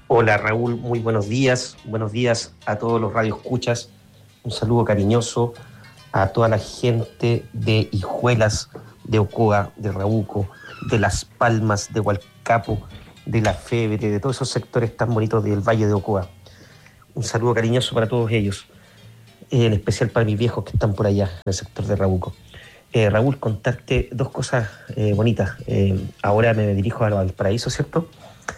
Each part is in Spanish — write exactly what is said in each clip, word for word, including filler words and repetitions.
Hola Raúl, muy buenos días. Buenos días a todos los radioescuchas. Un saludo cariñoso a toda la gente de Hijuelas, de Ocoa, de Rabuco, de Las Palmas, de Hualcapo, de La Febre, de todos esos sectores tan bonitos del Valle de Ocoa. Un saludo cariñoso para todos ellos, eh, en especial para mis viejos que están por allá, en el sector de Rabuco. Eh, Raúl, contarte dos cosas eh, bonitas. Eh, ahora me dirijo a Valparaíso, ¿cierto?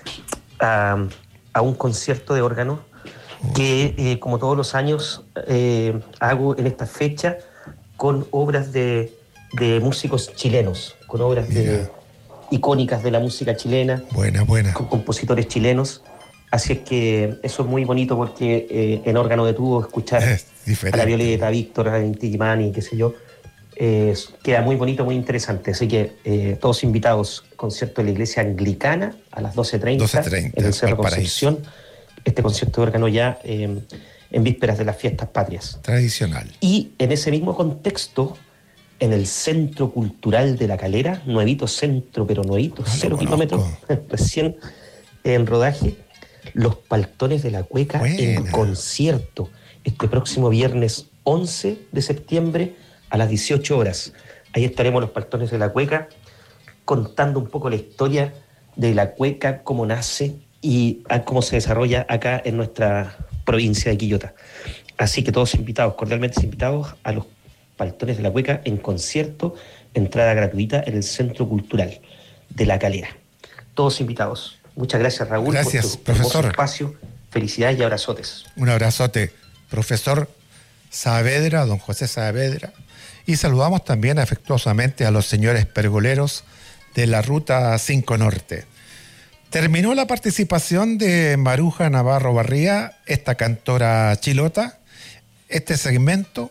A, a un concierto de órgano que, eh, como todos los años, eh, hago en esta fecha con obras de, de músicos chilenos, con obras de, icónicas de la música chilena, buena, buena. con compositores chilenos. Así es que eso es muy bonito porque eh, en órgano de tubo escuchar a la Violeta, a Víctor, a Inti Gimani, qué sé yo, eh, queda muy bonito, muy interesante. Así que eh, todos invitados, concierto de la Iglesia Anglicana a las doce treinta en el Cerro Concepción. Este concierto de órgano ya eh, en vísperas de las fiestas patrias. Tradicional. Y en ese mismo contexto, en el Centro Cultural de La Calera, nuevito centro, pero nuevito, no cero kilómetros, recién en rodaje, Los Paltones de la Cueca Buena. En concierto, este próximo viernes once de septiembre a las dieciocho horas. Ahí estaremos Los Paltones de la Cueca contando un poco la historia de la cueca, cómo nace y cómo se desarrolla acá en nuestra provincia de Quillota. Así que todos invitados, cordialmente invitados a Los Paltones de la Cueca en concierto, entrada gratuita en el Centro Cultural de La Calera. Todos invitados. Muchas gracias, Raúl, gracias, por tu profesor. espacio. Felicidades y abrazotes. Un abrazote, profesor Saavedra, don José Saavedra. Y saludamos también afectuosamente a los señores pergoleros de la Ruta cinco Norte. Terminó la participación de Maruja Navarro Barría, esta cantora chilota, este segmento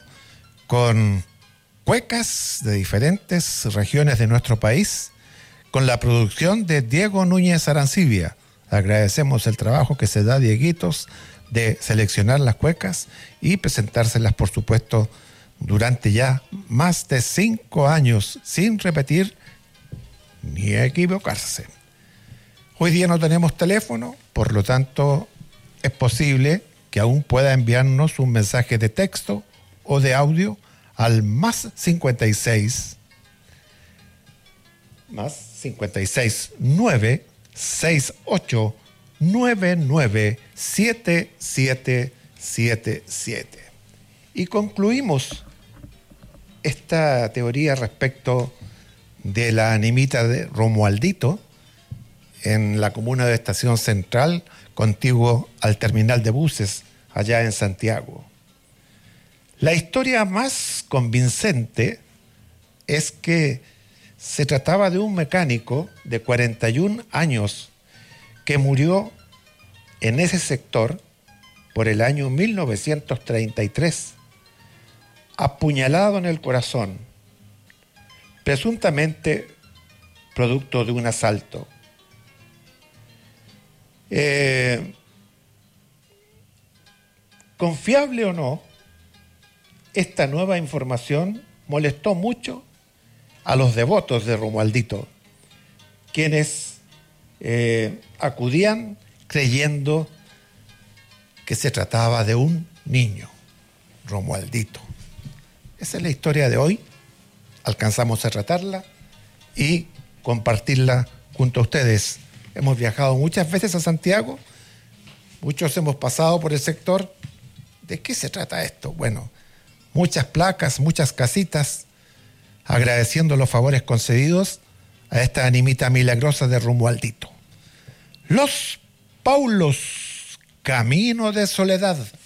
con cuecas de diferentes regiones de nuestro país, con la producción de Diego Núñez Arancibia. Agradecemos el trabajo que se da, Dieguitos, de seleccionar las cuecas y presentárselas, por supuesto, durante ya más de cinco años, sin repetir ni equivocarse. Hoy día no tenemos teléfono, por lo tanto, es posible que aún pueda enviarnos un mensaje de texto o de audio al más cincuenta y seis, más cincuenta y seis, nueve, seis ocho, nueve nueve, siete siete siete siete. Y concluimos esta teoría respecto de la animita de Romualdito en la comuna de Estación Central, contiguo al terminal de buses allá en Santiago. La historia más convincente es que se trataba de un mecánico de cuarenta y un años que murió en ese sector por el año mil novecientos treinta y tres, apuñalado en el corazón, presuntamente producto de un asalto. Eh, confiable o no, esta nueva información molestó mucho a los devotos de Romualdito, quienes eh, acudían creyendo que se trataba de un niño, Romualdito. Esa es la historia de hoy. Alcanzamos a tratarla y compartirla junto a ustedes. Hemos viajado muchas veces a Santiago, muchos hemos pasado por el sector. ¿De qué se trata esto? Bueno, muchas placas, muchas casitas, agradeciendo los favores concedidos a esta animita milagrosa de Romualdito. Los Paulos, Camino de Soledad.